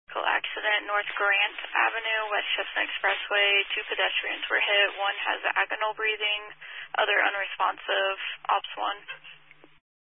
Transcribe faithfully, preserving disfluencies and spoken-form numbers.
Vehicle accident, North Grant Avenue, West Chestnut Expressway. Two pedestrians were hit. One has agonal breathing, other unresponsive. Ops one.